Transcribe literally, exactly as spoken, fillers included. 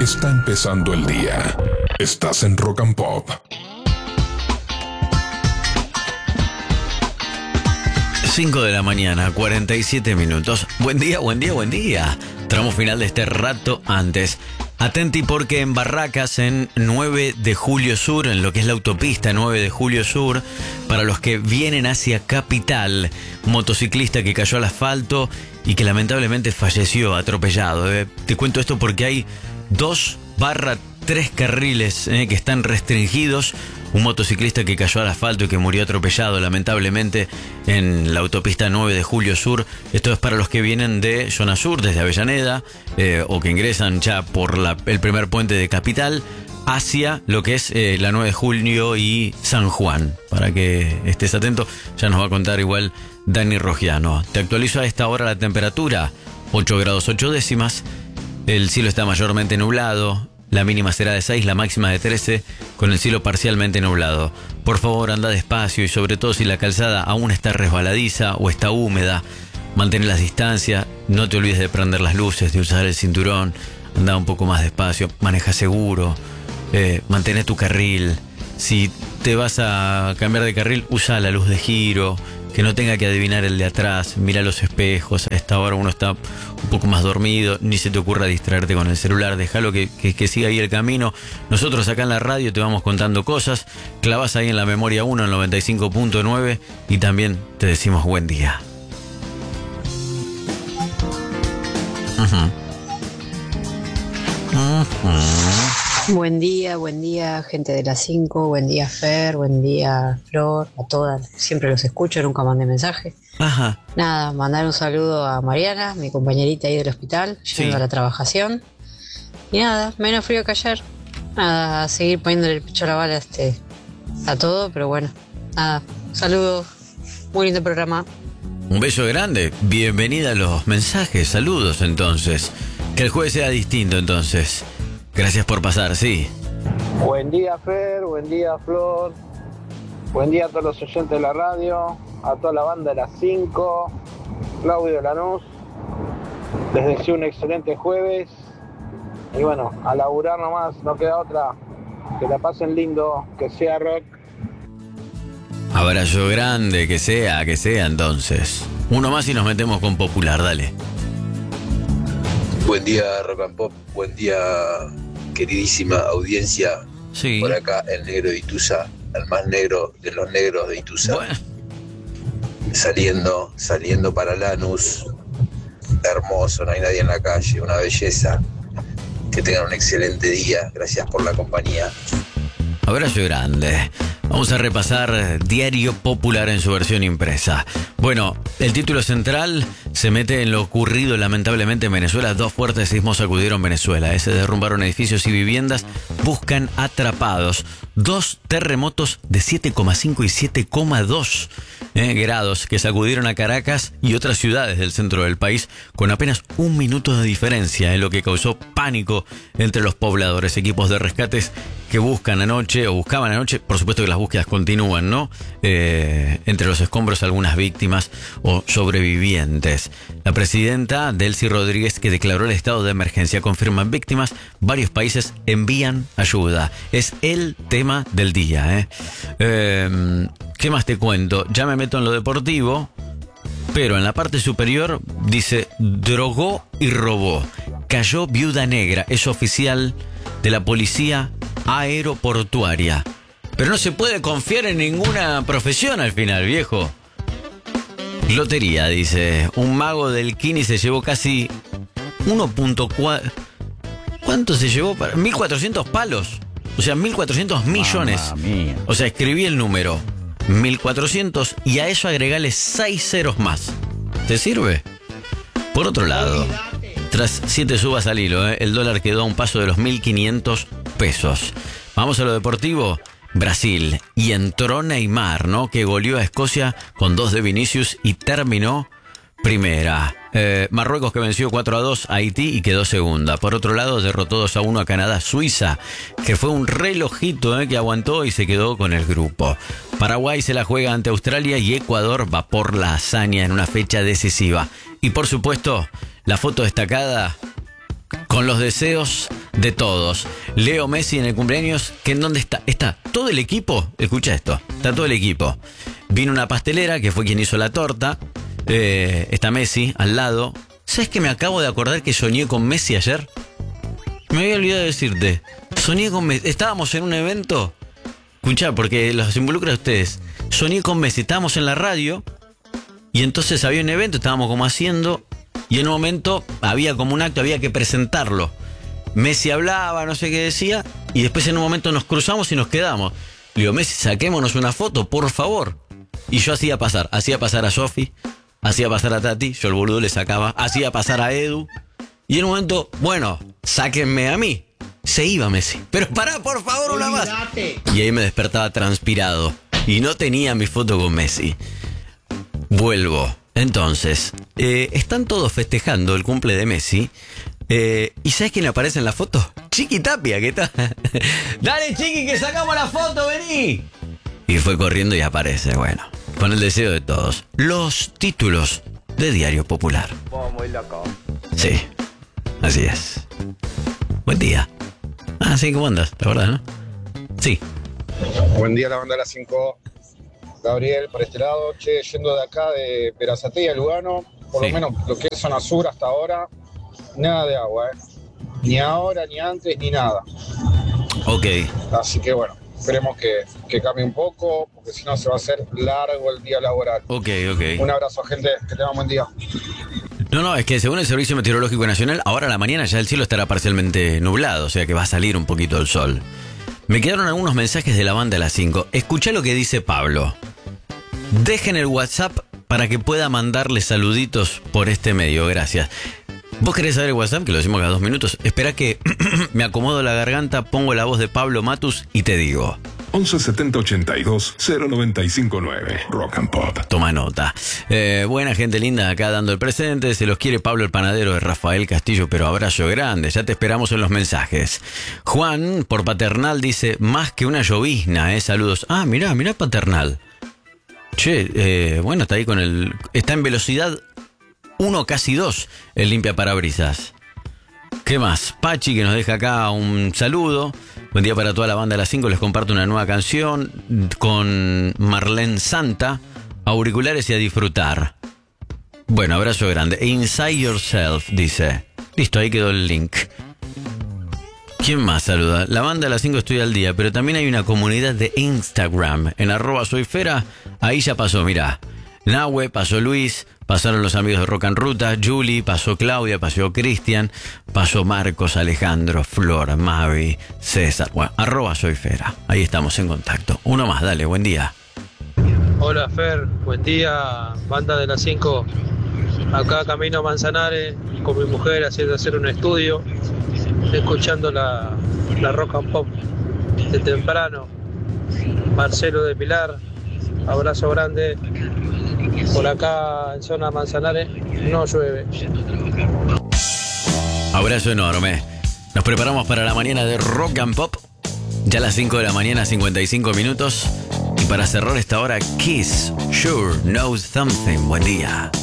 Está empezando el día. Estás en Rock and Pop. cinco de la mañana, cuarenta y siete minutos. Buen día, buen día, buen día. Tramo final de este rato antes. Atenti porque en Barracas, en nueve de Julio Sur, en lo que es la autopista nueve de Julio Sur, para los que vienen hacia Capital, un motociclista que cayó al asfalto y que lamentablemente falleció atropellado. Eh. Te cuento esto porque hay dos barra tres carriles eh, que están restringidos. Un motociclista que cayó al asfalto y que murió atropellado lamentablemente en la autopista nueve de Julio Sur. Esto es para los que vienen de Zona Sur, desde Avellaneda, eh, o que ingresan ya por la, el primer puente de Capital hacia lo que es eh, la nueve de Julio y San Juan. Para que estés atento, ya nos va a contar igual Dani Rogiano. Te actualizo a esta hora la temperatura, ocho grados ocho décimas. El cielo está mayormente nublado. La mínima será de seis, la máxima de trece, con el cielo parcialmente nublado. Por favor, anda despacio y sobre todo si la calzada aún está resbaladiza o está húmeda, mantén las distancias, no te olvides de prender las luces, de usar el cinturón, anda un poco más despacio, maneja seguro, eh, mantén tu carril. Si te vas a cambiar de carril, usa la luz de giro, que no tenga que adivinar el de atrás, mira los espejos. A esta hora uno está un poco más dormido, ni se te ocurra distraerte con el celular, déjalo que, que, que siga ahí el camino. Nosotros acá en la radio te vamos contando cosas, clavas ahí en la memoria uno, en noventa y cinco punto nueve, y también te decimos buen día. Uh-huh. Uh-huh. Buen día, buen día, gente de las cinco, buen día Fer, buen día Flor, a todas, siempre los escucho, nunca mandé mensaje. Ajá. Nada, mandar un saludo a Mariana, mi compañerita ahí del hospital, yendo Sí. a la trabajación. Y nada, menos frío que ayer, nada, a seguir poniéndole el pecho a la bala este, a todo, pero bueno, nada, saludos, muy lindo programa. Un beso grande, bienvenida a los mensajes, saludos entonces. Que el jueves sea distinto entonces. Gracias por pasar, sí. Buen día Fer, buen día Flor, buen día a todos los oyentes de la radio, a toda la banda de las cinco, Claudio Lanús, les deseo un excelente jueves y bueno, a laburar nomás, no queda otra, que la pasen lindo, que sea rock. Abrazo grande, que sea, que sea entonces. Uno más y nos metemos con Popular, dale. Buen día Rock and Pop, buen día queridísima audiencia. Sí. Por acá el negro de Ituza, el más negro de los negros de Ituza. Bueno. Saliendo, saliendo para Lanús, hermoso, no hay nadie en la calle, una belleza. Que tengan un excelente día, gracias por la compañía. Abrazo grande. Vamos a repasar Diario Popular en su versión impresa. Bueno, el título central se mete en lo ocurrido lamentablemente en Venezuela. Dos fuertes sismos sacudieron Venezuela. Se derrumbaron edificios y viviendas. Buscan atrapados. Dos terremotos de siete coma cinco y siete coma dos eh, grados que sacudieron a Caracas y otras ciudades del centro del país con apenas un minuto de diferencia, en lo que causó pánico entre los pobladores. Equipos de rescates que buscan anoche o buscaban anoche, por supuesto que las búsquedas continúan, ¿no? Eh, entre los escombros algunas víctimas o sobrevivientes. La presidenta Delcy Rodríguez, que declaró el estado de emergencia, confirman víctimas, varios países envían ayuda. Es el tema del día, ¿eh? Eh, ¿Qué más te cuento? Ya me meto en lo deportivo, pero en la parte superior dice drogó y robó. Cayó viuda negra, es oficial de la policía aeroportuaria. Pero no se puede confiar en ninguna profesión al final, viejo. Lotería, dice. Un mago del Kini se llevó casi uno punto cuatro... ¿Cuánto se llevó? Para mil cuatrocientos palos. O sea, mil cuatrocientos millones. O sea, escribí el número. mil cuatrocientos y a eso agregale seis ceros más. ¿Te sirve? Por otro lado, tras siete subas al hilo, ¿eh? el dólar quedó a un paso de los mil quinientos pesos. Vamos a lo deportivo. Brasil. Y entró Neymar, ¿no? Que goleó a Escocia con dos de Vinicius y terminó primera. Eh, Marruecos, que venció cuatro a dos a Haití y quedó segunda. Por otro lado, derrotó dos a uno a Canadá. Suiza, que fue un relojito eh, que aguantó y se quedó con el grupo. Paraguay se la juega ante Australia y Ecuador va por la hazaña en una fecha decisiva. Y por supuesto, la foto destacada con los deseos de todos. Leo Messi en el cumpleaños, que en dónde está, está todo el equipo, escucha esto, está todo el equipo. Vino una pastelera que fue quien hizo la torta, eh, está Messi al lado. ¿Sabes que me acabo de acordar que soñé con Messi ayer? Me había olvidado de decirte, soñé con Messi, estábamos en un evento, escuchá, porque los involucra a ustedes, soñé con Messi, estábamos en la radio, y entonces había un evento, estábamos como haciendo, y en un momento había como un acto, había que presentarlo. Messi hablaba, no sé qué decía, y después en un momento nos cruzamos y nos quedamos. Le digo, Messi, saquémonos una foto, por favor. Y yo hacía pasar, hacía pasar a Sofi, hacía pasar a Tati, yo el boludo le sacaba, hacía pasar a Edu, y en un momento, bueno, sáquenme a mí. Se iba Messi. Pero pará, por favor, una más. Y ahí me despertaba transpirado, y no tenía mi foto con Messi. Vuelvo. Entonces, eh, están todos festejando el cumple de Messi. Eh, ¿Y sabes quién aparece en la foto? Chiqui Tapia, ¿qué tal? Dale, Chiqui, que sacamos la foto, vení. Y fue corriendo y aparece, bueno, con el deseo de todos. Los títulos de Diario Popular. Muy loco. Sí, así es. Buen día. Ah, sí, ¿cómo andas? La verdad, ¿no? Sí. Buen día, la banda de las cinco. Gabriel, por este lado, che, yendo de acá de Perazatei a Lugano, por Sí. lo menos lo que es zona sur hasta ahora, nada de agua, ¿eh? Ni ahora, ni antes, ni nada. Ok. Así que bueno, esperemos que, que cambie un poco, porque si no se va a hacer largo el día laboral. Ok, ok. Un abrazo, gente, que tengan buen día. No, no, es que según el Servicio Meteorológico Nacional, ahora a la mañana ya el cielo estará parcialmente nublado, o sea que va a salir un poquito el sol. Me quedaron algunos mensajes de la banda de las cinco. Escuchá lo que dice Pablo. Dejen el WhatsApp para que pueda mandarle saluditos por este medio, gracias. ¿Vos querés saber el WhatsApp? Que lo decimos cada dos minutos. Espera que me acomodo la garganta, pongo la voz de Pablo Matus y te digo. once setenta ochenta y dos cero noventa y cinco nueve Rock and Pop. Toma nota. Eh, buena gente linda acá dando el presente. Se los quiere Pablo el panadero de Rafael Castillo, pero abrazo grande. Ya te esperamos en los mensajes. Juan, por Paternal, dice, más que una llovizna, eh. Saludos. Ah, mirá, mirá Paternal. Che, eh, bueno, está ahí con el... Está en velocidad uno, casi dos, el limpia parabrisas. ¿Qué más? Pachi, que nos deja acá un saludo. Buen día para toda la banda de las cinco. Les comparto una nueva canción con Marlene Santa. Auriculares y a disfrutar. Bueno, abrazo grande. Inside Yourself, dice. Listo, ahí quedó el link. ¿Quién más saluda? La banda de las cinco estoy al día, pero también hay una comunidad de Instagram. En arroba soyfera, ahí ya pasó, mirá. Nahue, pasó Luis, pasaron los amigos de Rock and Ruta, Julie, pasó Claudia, pasó Cristian, pasó Marcos, Alejandro, Flor, Mavi, César. Bueno, arroba soyfera. Ahí estamos en contacto. Uno más, dale, buen día. Hola Fer, buen día, banda de las cinco. Acá camino a Manzanares con mi mujer haciendo hacer un estudio, escuchando la, la Rock and Pop de temprano. Marcelo de Pilar, abrazo grande. Por acá en zona Manzanares no llueve. Abrazo enorme. Nos preparamos para la mañana de Rock and Pop. Ya a las cinco de la mañana, cincuenta y cinco minutos. Y para cerrar esta hora, Kiss, Sure Knows Something. Buen día.